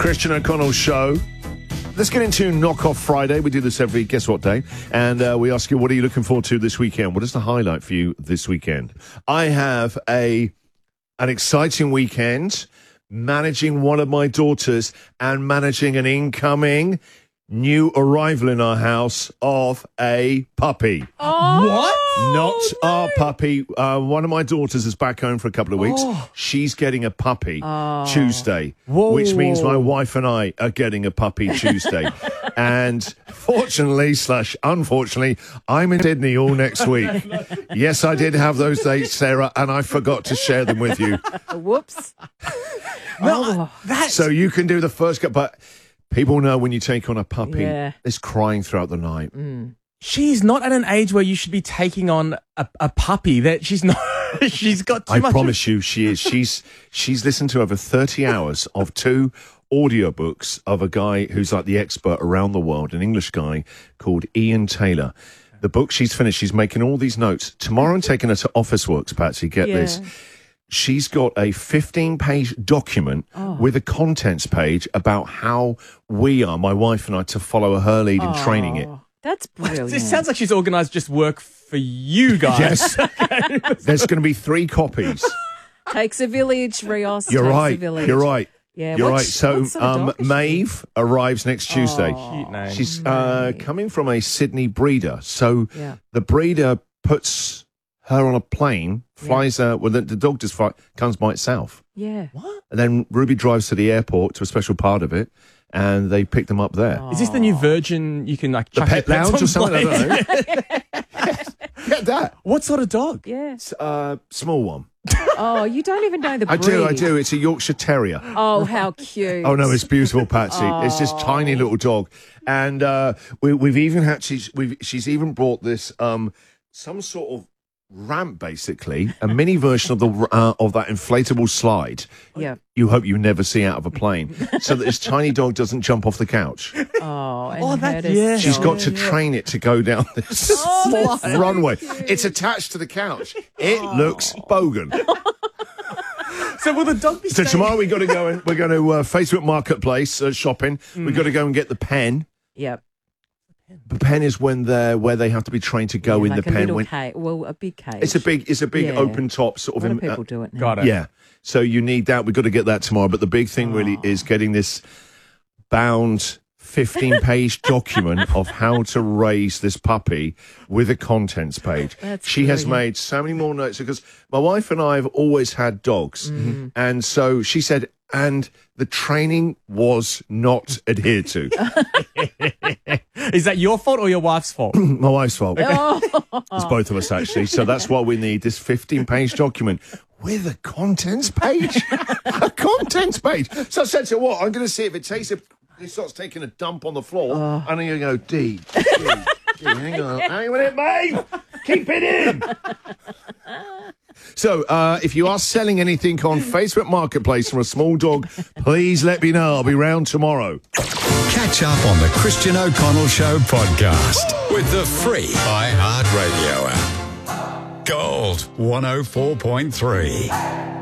Christian O'Connell Show. Let's get into Knockoff Friday. We do this every guess what day. And we ask you, what are you looking forward to this weekend? What is the highlight for you this weekend? I have an exciting weekend managing one of my daughters and managing an incoming new arrival in our house of a puppy. Oh, what? Not our puppy. One of my daughters is back home for a couple of weeks. Oh. She's getting a puppy Tuesday, which means my wife and I are getting a puppy Tuesday. And fortunately / unfortunately, I'm in Sydney all next week. Yes, I did have those dates, Sarah, and I forgot to share them with you. Whoops. So you can do the first but people know when you take on a puppy, there's crying throughout the night. Mm. She's not at an age where you should be taking on a puppy. That she's not. She's got too much. I promise you, she is. She's listened to over 30 hours of 2 audiobooks of a guy who's like the expert around the world, an English guy called Ian Taylor. The book she's finished, she's making all these notes. Tomorrow I'm taking her to Officeworks, Patsy, get this. She's got a 15-page document with a contents page about how we are, my wife and I, to follow her lead in training it. That's brilliant. It sounds like she's organised just work for you guys. Yes. There's going to be 3 copies. Takes a village, Rios. You're takes right. A village. You're right. Yeah, you're right. So what sort of dog is she? Maeve arrives next Tuesday. Cute name. She's coming from a Sydney breeder. So the breeder puts her on a plane, flies her. Well, the dog just comes by itself. Yeah. What? And then Ruby drives to the airport to a special part of it, and they pick them up there. Is this the new Virgin? You can like The chuck pet your pets lounge on or something? planes? I don't know. Get that. What sort of dog? Yeah. It's a small one. Oh, you don't even know the I breed. do. It's a Yorkshire Terrier. Oh, how cute. Oh, no, it's beautiful, Patsy. It's this tiny little dog. And we've even had, she's even brought this, some sort of ramp, basically, a mini version of that inflatable slide. Yeah. You hope you never see out of a plane, so that this tiny dog doesn't jump off the couch. She's got to train it to go down this runway. It's attached to the couch. It looks bogan. So will the dog be So tomorrow we're going to Facebook Marketplace shopping. We've got to go and get the pen. Yep. The pen is where they have to be trained to go in like the pen. A big cage. It's a big open top sort of. A lot of people do it now. Got it. Yeah. So you need that. We've got to get that tomorrow. But the big thing really is getting this bound 15-page document of how to raise this puppy with a contents page. She has made so many more notes because my wife and I have always had dogs. And so she said, and the training was not adhered to. Is that your fault or your wife's fault? My wife's fault. It's both of us, actually. So that's why we need this 15-page document with a contents page. A contents page. So I said to her, what? I'm going to see if it starts taking a dump on the floor. And I'm going to go, D, hang on. Hang on it, babe. Keep it in. So, if you are selling anything on Facebook Marketplace from a small dog, please let me know. I'll be round tomorrow. Catch up on the Christian O'Connell Show podcast with the free iHeartRadio app. Gold 104.3.